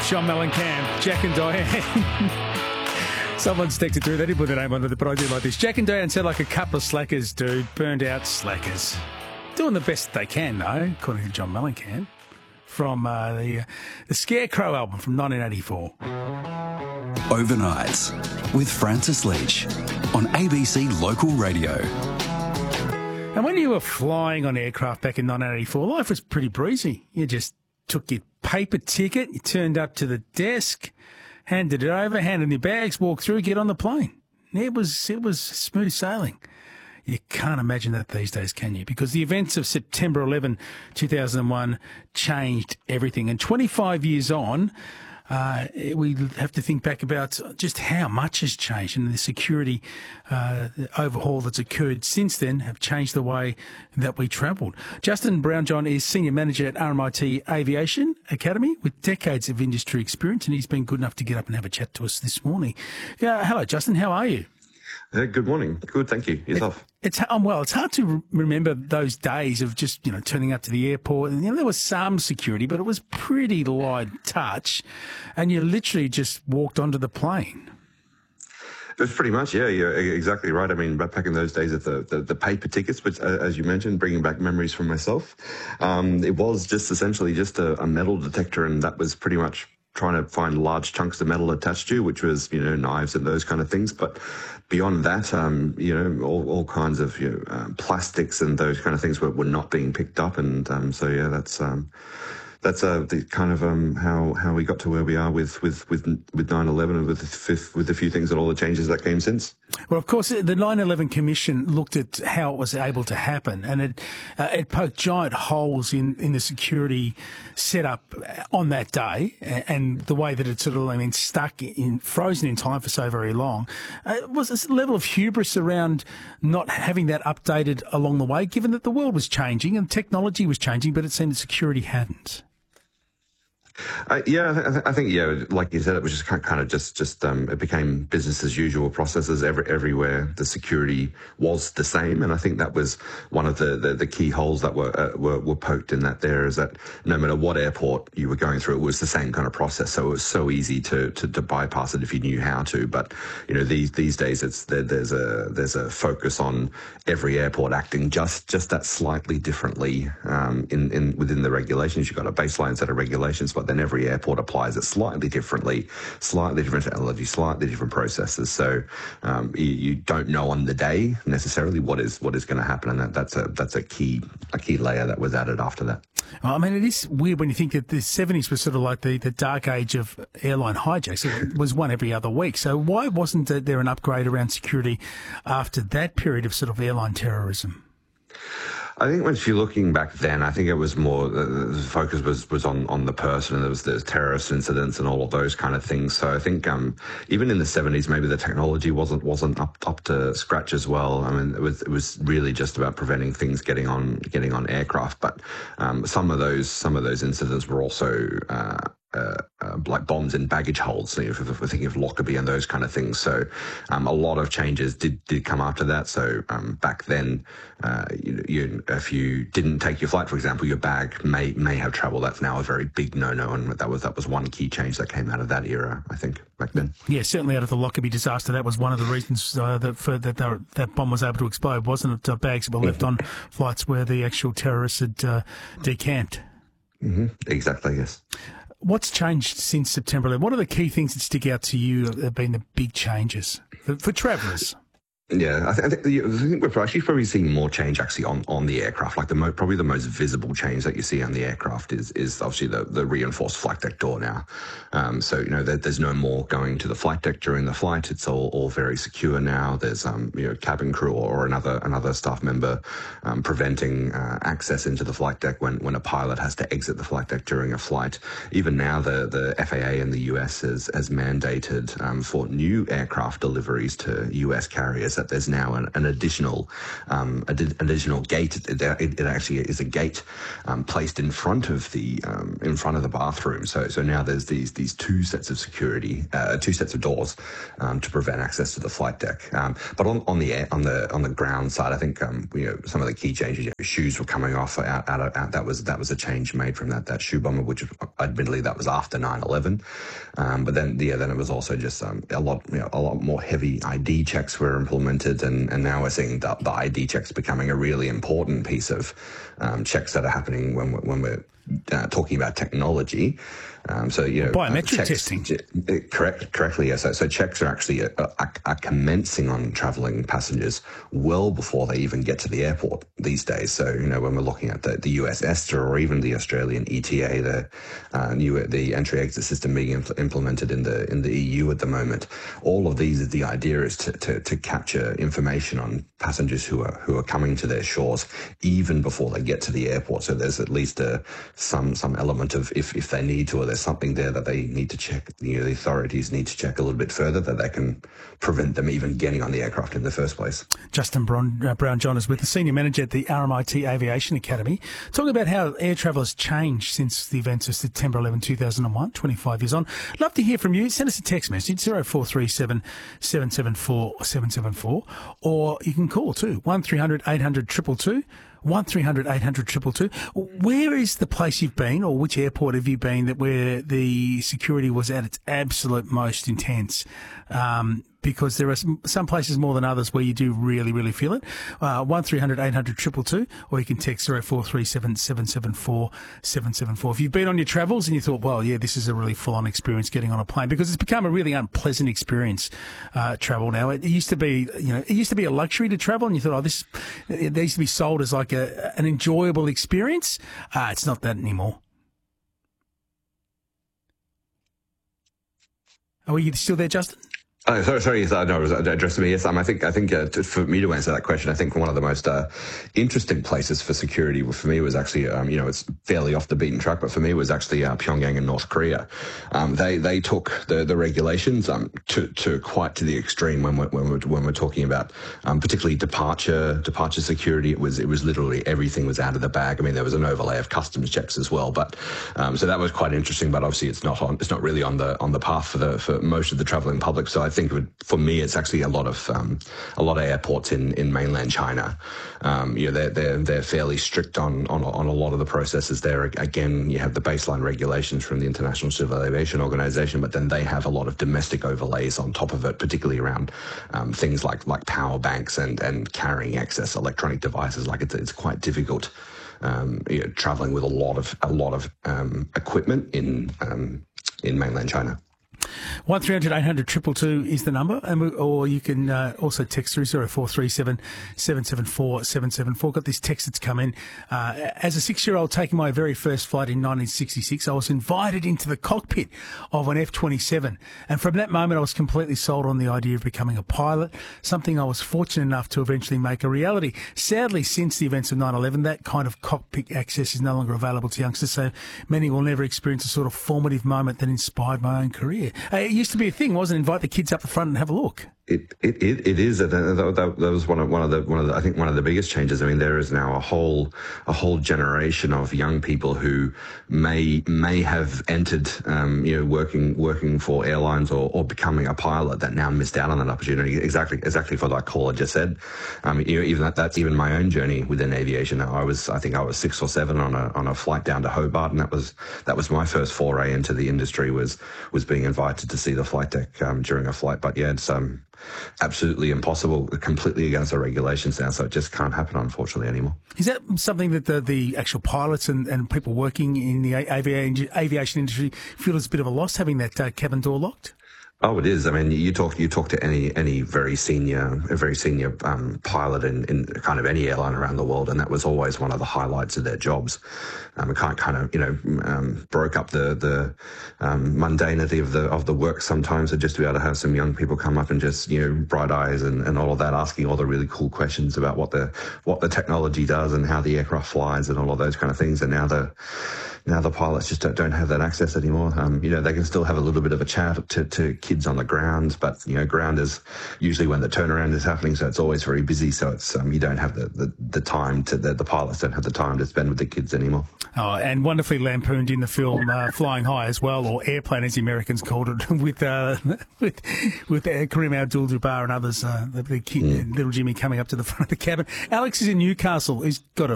John Mellencamp, Jack and Diane. Someone's texted through. They didn't put their name on it, but I do like this. Jack and Diane sound like a couple of slackers, dude. Burned out slackers. Doing the best they can, though, according to John Mellencamp, from the Scarecrow album from 1984. Overnights with Francis Leach on ABC Local Radio. And when you were flying on aircraft back in 1984, life was pretty breezy. You just took your paper ticket, you turned up to the desk, handed it over, handed in your bags, walked through, get on the plane. It was smooth sailing. You can't imagine that these days, can you? Because the events of September 11, 2001 changed everything. And 25 years on, we have to think back about just how much has changed, and the security overhaul that's occurred since then have changed the way that we travelled. Justin Brownjohn is Senior Manager at RMIT Aviation Academy with decades of industry experience, and he's been good enough to get up and have a chat to us this morning. Hello, Justin. How are you? Good morning. Good, thank you. Yourself? I'm well. It's hard to remember those days of just, turning up to the airport. And, there was some security, but it was pretty light touch. And you literally just walked onto the plane. It was pretty much, yeah, you're exactly right. I mean, back in those days of the paper tickets, which, as you mentioned, bringing back memories from myself, it was just essentially just a metal detector, and that was pretty much trying to find large chunks of metal attached to, which was, knives and those kind of things. But beyond that, all kinds of plastics and those kind of things were not being picked up. And so, yeah, that's the kind of how we got to where we are with 9/11 and with a few things and all the changes that came since. Well, of course, the 9/11 Commission looked at how it was able to happen, and it poked giant holes in the security setup on that day, and the way that it sort of stuck frozen in time for so very long. Was this level of hubris around not having that updated along the way, given that the world was changing and technology was changing, but it seemed that security hadn't? I think, like you said, it was just kind of just it became business as usual processes everywhere. The security was the same, and I think that was one of the key holes that were poked in that. There is that no matter what airport you were going through, it was the same kind of process. So it was so easy to bypass it if you knew how to. But these days there's a focus on every airport acting just that slightly differently within the regulations. You've got a baseline set of regulations, but then every airport applies it slightly differently, slightly different technology, slightly different processes. So you don't know on the day necessarily what is going to happen, and that's a key layer that was added after that. Well, I mean, it is weird when you think that the 70s was sort of like the dark age of airline hijacks. It was one every other week. So why wasn't there an upgrade around security after that period of sort of airline terrorism? I think once you're looking back then, I think it was more, the focus was on the person, and there was the terrorist incidents and all of those kind of things. So I think even in the 70s, maybe the technology wasn't up to scratch as well. I mean, it was really just about preventing things getting on aircraft. But some of those incidents were also like bombs in baggage holds, if we're thinking of Lockerbie and those kind of things. So a lot of changes did come after that. So back then, if you didn't take your flight, for example, your bag may have trouble. That's now a very big no-no, and that was one key change that came out of that era, I think, back then. Yeah, certainly out of the Lockerbie disaster, that was one of the reasons that bomb was able to explode, wasn't it? Bags that were left on flights where the actual terrorists had decamped. Mm-hmm. Exactly, yes. What's changed since September 11? What are the key things that stick out to you that have been the big changes for travellers? Yeah, I think we're actually probably seeing more change actually on the aircraft. Like probably the most visible change that you see on the aircraft is obviously the reinforced flight deck door now. So there's no more going to the flight deck during the flight. It's all very secure now. There's cabin crew or another staff member preventing access into the flight deck when a pilot has to exit the flight deck during a flight. Even now, the FAA in the US has mandated for new aircraft deliveries to US carriers that there's now an additional gate. It actually is a gate placed in front of the bathroom. So now there's these two sets of security, two sets of doors to prevent access to the flight deck. But on the ground side, I think some of the key changes. Shoes were coming off out. That was a change made from that shoe bomber, which admittedly that was after 9/11. But then it was also just a lot more heavy ID checks were implemented, and now we're seeing the ID checks becoming a really important piece of checks that are happening when we're talking about technology. Biometric testing. Correctly, yeah. So checks are actually are commencing on travelling passengers well before they even get to the airport these days. So when we're looking at the US ESTA or even the Australian ETA, the entry-exit system being implemented in the EU at the moment, all of these, the idea is to capture information on passengers who are coming to their shores even before they get to the airport. So there's at least some element of if they need to, or there's something there that they need to check, the authorities need to check a little bit further, that they can prevent them even getting on the aircraft in the first place. Justin Brown-John is with the Senior Manager at the RMIT Aviation Academy, talking about how air travel has changed since the events of September 11, 2001, 25 years on. Love to hear from you. Send us a text message, 0437 774 774, or you can call too, 1300 800 222. 1300 800 222. Where is the place you've been, or which airport have you been where the security was at its absolute most intense? Because there are some places more than others where you do really, really feel it. 1300 800 222, or you can text 0437 774 774. If you've been on your travels and you thought, well, yeah, this is a really full-on experience getting on a plane, because it's become a really unpleasant experience, travel now. It used to be, a luxury to travel, and you thought, it used to be sold as like an enjoyable experience. It's not that anymore. Are you still there, Justin? Oh, sorry. No, it was addressing me. Yes, I think for me to answer that question, I think one of the most interesting places for security for me was actually, it's fairly off the beaten track, but for me it was actually Pyongyang in North Korea. They took the regulations to quite to the extreme when we're talking about particularly departure security. It was literally everything was out of the bag. I mean, there was an overlay of customs checks as well, but so that was quite interesting. But obviously, it's not really on the path for most of the traveling public. So I think for me, it's actually a lot of airports in mainland China. They're fairly strict on a lot of the processes there. Again, you have the baseline regulations from the International Civil Aviation Organization, but then they have a lot of domestic overlays on top of it, particularly around things like power banks and carrying excess electronic devices. Like it's quite difficult traveling with a lot of equipment in mainland China. 1300 800 222 is the number, or you can also text through 0437 774 774. Got this text that's come in. As a 6-year-old taking my very first flight in 1966, I was invited into the cockpit of an F-27, and from that moment I was completely sold on the idea of becoming a pilot, something I was fortunate enough to eventually make a reality. Sadly, since the events of 9/11, that kind of cockpit access is no longer available to youngsters, so many will never experience a sort of formative moment that inspired my own career. It used to be a thing, wasn't it? Invite the kids up the front and have a look. It is. That was one of the I think one of the biggest changes. I mean, there is now a whole generation of young people who may have entered, working for airlines or becoming a pilot that now missed out on that opportunity. Exactly for that caller just said. That's even my own journey within aviation. I think I was 6 or 7 on a flight down to Hobart, and that was my first foray into the industry. Was being invited to see the flight deck during a flight. But yeah, it's absolutely impossible, completely against the regulations now, so it just can't happen, unfortunately, anymore. Is that something that the actual pilots and people working in the aviation industry feel is a bit of a loss, having that cabin door locked? Oh, it is. I mean, you talk to any very senior pilot in kind of any airline around the world, and that was always one of the highlights of their jobs. It kind of broke up the mundanity of the work sometimes, and just to be able to have some young people come up and just bright eyes and all of that, asking all the really cool questions about what the technology does and how the aircraft flies and all of those kind of things. And now now the pilots just don't have that access anymore. They can still have a little bit of a chat to kids on the ground, but ground is usually when the turnaround is happening, so it's always very busy. So it's you don't have the time the pilots don't have the time to spend with the kids anymore. Oh, and wonderfully lampooned in the film Flying High as well, or Airplane as the Americans called it, with Kareem Abdul-Jabbar and others. The kid, little Jimmy coming up to the front of the cabin. Alex is in Newcastle. He's got a